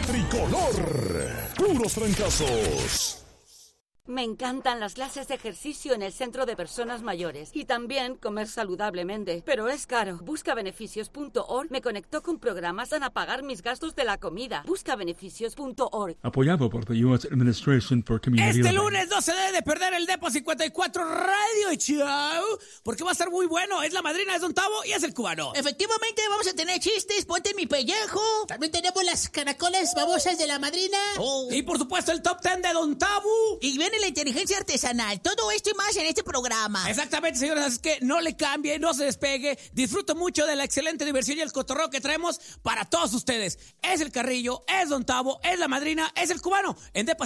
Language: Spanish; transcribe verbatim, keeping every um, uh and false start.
tricolor. Puros trancazos. Me encantan las clases de ejercicio en el centro de personas mayores y también comer saludablemente, pero es caro. busca beneficios punto org me conectó con programas para pagar mis gastos de la comida. busca beneficios punto org. Apoyado por the U S Administration for Community Este Living. lunes no se debe de perder el Depo cincuenta y cuatro Radio Show, porque va a estar muy bueno. Es la madrina, es Don Tavo y es el cubano. Efectivamente, vamos a tener chistes, ponte en mi pellejo. También tenemos las caracolas babosas de la madrina. Oh. Y por supuesto el Top Ten de Don Tavo. Y viene la inteligencia artesanal. Todo esto y más en este programa. Exactamente, señores. Así que no le cambie, no se despegue. Disfruto mucho de la excelente diversión y el cotorreo que traemos para todos ustedes. Es el Carrillo, es Don Tavo, es la madrina, es el cubano. En Depa